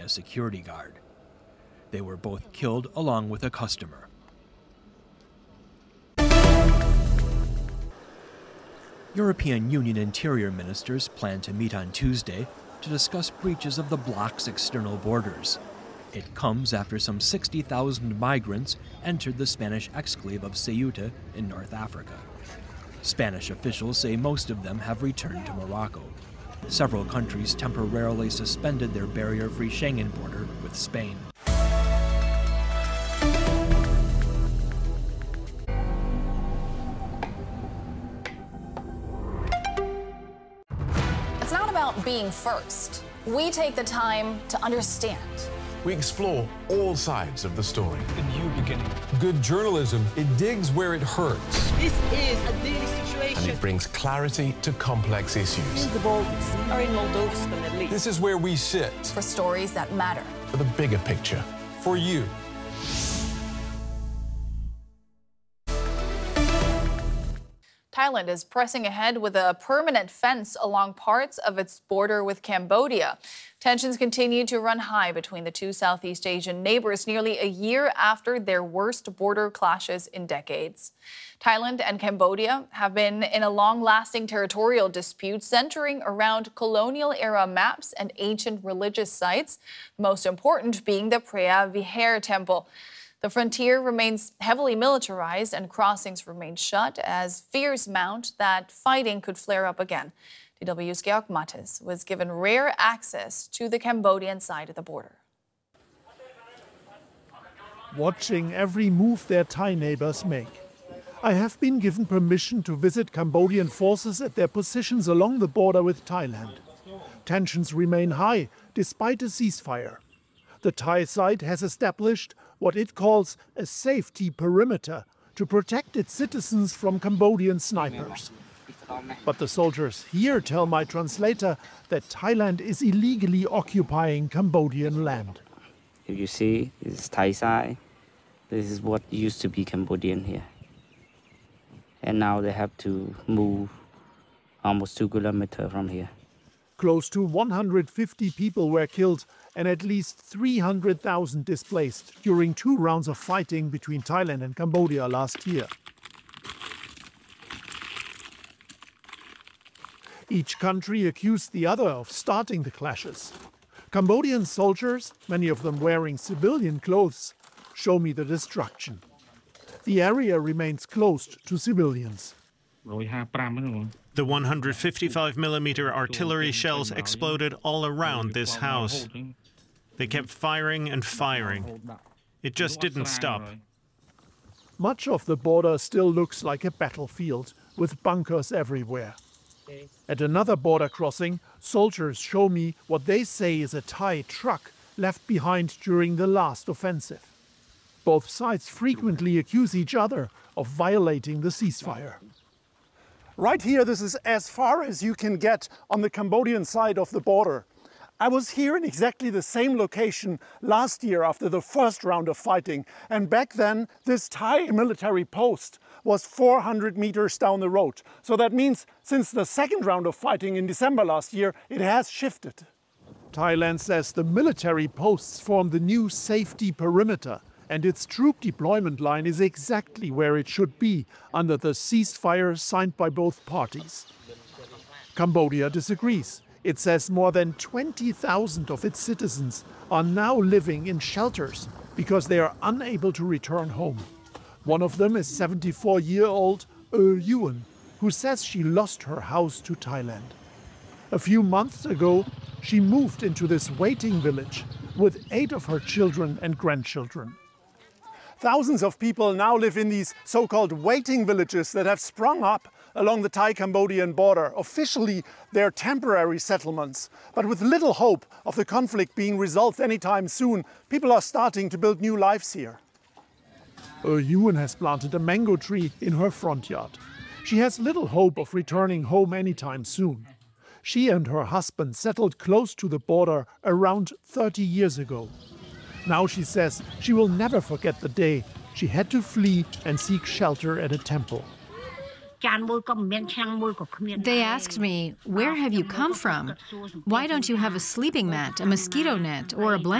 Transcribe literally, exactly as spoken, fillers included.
security guard. They were both killed along with a customer. European Union interior ministers plan to meet on Tuesday to discuss breaches of the bloc's external borders. It comes after some sixty thousand migrants entered the Spanish exclave of Ceuta in North Africa. Spanish officials say most of them have returned to Morocco. Several countries temporarily suspended their barrier-free Schengen border with Spain. It's not about being first. We take the time to understand. We explore all sides of the story. A new beginning. Good journalism, it digs where it hurts. This is a daily situation. And it brings clarity to complex issues. In the Baltics or in Moldova, the Middle East. This is where we sit. For stories that matter. For the bigger picture. For you. Thailand is pressing ahead with a permanent fence along parts of its border with Cambodia. Tensions continue to run high between the two Southeast Asian neighbors nearly a year after their worst border clashes in decades. Thailand and Cambodia have been in a long-lasting territorial dispute centering around colonial-era maps and ancient religious sites, the most important being the Preah Vihear temple. The frontier remains heavily militarized and crossings remain shut as fears mount that fighting could flare up again. D W's Georg Mattes was given rare access to the Cambodian side of the border. Watching every move their Thai neighbors make. I have been given permission to visit Cambodian forces at their positions along the border with Thailand. Tensions remain high despite a ceasefire. The Thai side has established what it calls a safety perimeter to protect its citizens from Cambodian snipers. But the soldiers here tell my translator that Thailand is illegally occupying Cambodian land. If you see, this is Thai side. This is what used to be Cambodian here. And now they have to move almost two kilometers from here. Close to one hundred fifty people were killed and at least three hundred thousand displaced during two rounds of fighting between Thailand and Cambodia last year. Each country accused the other of starting the clashes. Cambodian soldiers, many of them wearing civilian clothes, show me the destruction. The area remains closed to civilians. The one hundred fifty-five millimeter artillery shells exploded all around this house. They kept firing and firing. It just didn't stop. Much of the border still looks like a battlefield, with bunkers everywhere. At another border crossing, soldiers show me what they say is a Thai truck left behind during the last offensive. Both sides frequently accuse each other of violating the ceasefire. Right here, this is as far as you can get on the Cambodian side of the border. I was here in exactly the same location last year after the first round of fighting. And back then, this Thai military post was four hundred meters down the road. So that means since the second round of fighting in December last year, it has shifted. Thailand says the military posts form the new safety perimeter, and its troop deployment line is exactly where it should be under the ceasefire signed by both parties. Cambodia disagrees. It says more than twenty thousand of its citizens are now living in shelters because they are unable to return home. One of them is seventy-four-year-old Er Yuen, who says she lost her house to Thailand. A few months ago, she moved into this waiting village with eight of her children and grandchildren. Thousands of people now live in these so-called waiting villages that have sprung up along the Thai-Cambodian border. Officially, they're temporary settlements, but with little hope of the conflict being resolved anytime soon, people are starting to build new lives here. Er Yuen has planted a mango tree in her front yard. She has little hope of returning home anytime soon. She and her husband settled close to the border around thirty years ago. Now she says she will never forget the day she had to flee and seek shelter at a temple. They asked me, "Where have you come from? Why don't you have a sleeping mat, a mosquito net, or a blanket?"